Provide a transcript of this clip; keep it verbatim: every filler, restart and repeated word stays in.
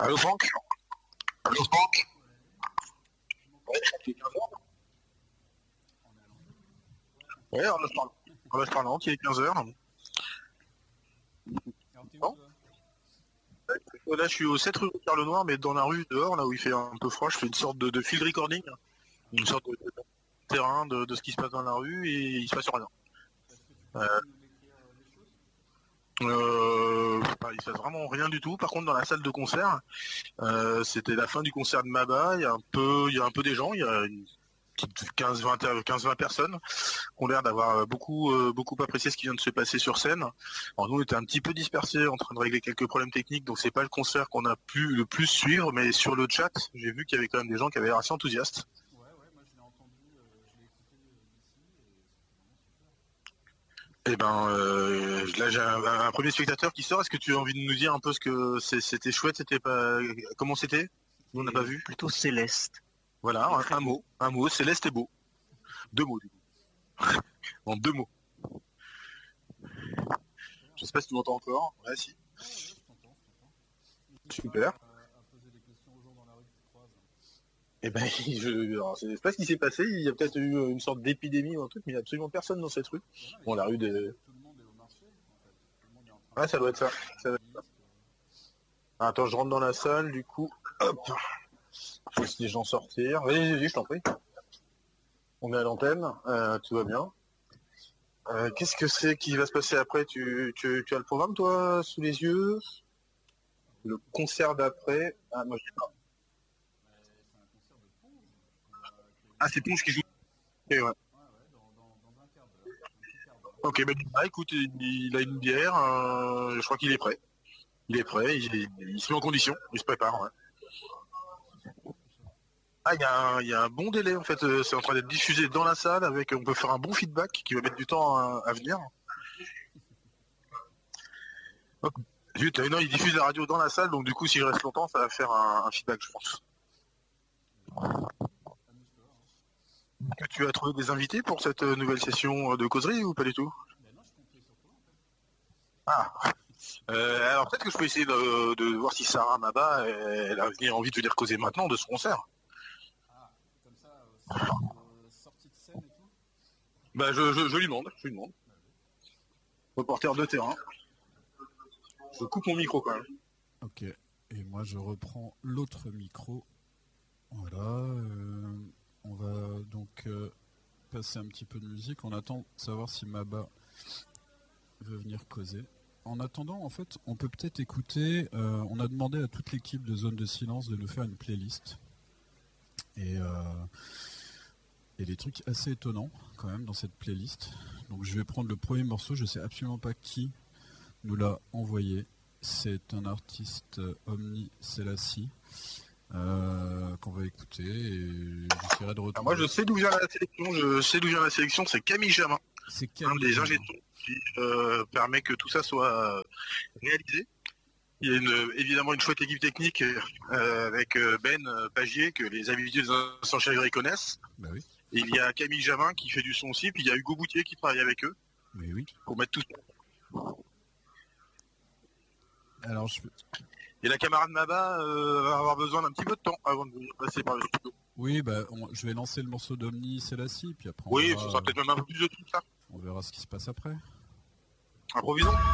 Allô Franck? Allô Franck? Ouais, ça fait quinze heures. Ouais, on laisse parler. On laisse parler, il est quinze heures. Bon. Là, je suis au sept rue Pierre Lenoir, mais dans la rue, dehors, là où il fait un peu froid, je fais une sorte de, de field recording, une sorte de, de terrain de, de ce qui se passe dans la rue, et il se passe rien. Euh, euh, bah, il se passe vraiment rien du tout. Par contre, dans la salle de concert, euh, c'était la fin du concert de Maba. Il y a un peu, il y a un peu des gens. Il y a une petite quinze vingt personnes qui ont l'air d'avoir beaucoup, euh, beaucoup apprécié ce qui vient de se passer sur scène. Alors nous, on était un petit peu dispersés, en train de régler quelques problèmes techniques, donc c'est pas le concert qu'on a pu le plus suivre, mais sur le chat, j'ai vu qu'il y avait quand même des gens qui avaient l'air assez enthousiastes. Ouais, ouais, moi je l'ai entendu, euh, je l'ai écouté euh, d'ici, et c'était vraiment super. Eh ben, euh, là j'ai un, un premier spectateur qui sort. Est-ce que tu as envie de nous dire un peu ce que c'est, c'était chouette, c'était pas, comment c'était? Nous, on n'a pas vu. Plutôt céleste. Voilà, un, un mot, un mot, céleste et beau. Deux mots du coup. En deux mots. Je sais pas si tu m'entends encore. Ouais, si. Ouais, ouais, je t'entends, je t'entends. Super. À, à poser des questions aux gens dans la rue que tu croises. Eh ben, je, alors, je sais pas ce qui s'est passé. Il y a peut-être eu une sorte d'épidémie ou un truc, mais il n'y a absolument personne dans cette rue. Ouais, non, Bon, la rue de. Tout le monde est au marché, en fait. Tout le monde est en train Ouais, de ça doit être ça. Ça doit être ça. liste, Ah, attends, je rentre dans la salle, du coup. Hop. Je laisse les gens sortir. Vas-y, vas-y, je t'en prie. On est à l'antenne, euh, tout va bien. Euh, qu'est-ce que c'est qui va se passer après? tu, tu, tu as le programme, toi, sous les yeux? Le concert d'après? Ah, moi, je sais pas. Mais c'est un concert de Ponge qu'on a créé. Ah, c'est Ponge qui joue. Ok, ouais. Ouais, ouais, dans, dans, dans un quart d'heure, un petit quart d'heure. Ok, ben, ah, écoute, il, il a une bière, euh, je crois qu'il est prêt. Il est prêt, il, il, il se met en condition, il se prépare, ouais. Ah, il y, a un, il y a un bon délai, en fait, euh, c'est en train d'être diffusé dans la salle, avec, on peut faire un bon feedback qui va mettre du temps à, à venir. Hop. Zut, non, il diffuse la radio dans la salle, donc du coup, si je reste longtemps, ça va faire un, un feedback, je pense. Amuse-toi, hein. Que tu as trouvé des invités pour cette euh, nouvelle session de causerie ou pas du tout? Ben non, je comptais sur toi, en fait. Ah, euh, alors peut-être que je peux essayer de, de voir si Sarah Maba, elle a envie de venir causer maintenant de ce concert. Ah, comme ça, euh, sortie, de, sortie de scène et tout. Bah, je, je, je lui demande, je lui demande. Reporter de terrain. Je coupe mon micro quand même. Ok, et moi je reprends l'autre micro. Voilà, euh, on va donc euh, passer un petit peu de musique. On attend de savoir si Maba veut venir causer. En attendant, en fait, on peut peut-être écouter. Euh, on a demandé à toute l'équipe de Zone de Silence de nous faire une playlist. Et euh, il y a des trucs assez étonnants quand même dans cette playlist. Donc je vais prendre le premier morceau. Je sais absolument pas qui nous l'a envoyé. C'est un artiste euh, Omni Selassie euh, qu'on va écouter et j'essaierai de retrouver. Ah, moi je sais d'où vient la sélection, je sais d'où vient la sélection, c'est Camille Jamin. C'est un des ingénieurs qui euh, permet que tout ça soit euh, réalisé. Il y a une, évidemment une chouette équipe technique euh, avec Ben Pagier que les habitués des Instants Chagrins connaissent. Bah oui. Et il y a Camille Jamin qui fait du son aussi, puis il y a Hugo Boutier qui travaille avec eux. Mais oui. Pour mettre tout ça. Alors je... Et la camarade Maba euh, va avoir besoin d'un petit peu de temps avant de venir passer par le studio. Oui, bah, on... je vais lancer le morceau d'Omni Selassie, puis après on oui, verra, ce sera peut-être même un peu plus de tout ça. On verra ce qui se passe après. Improvisons.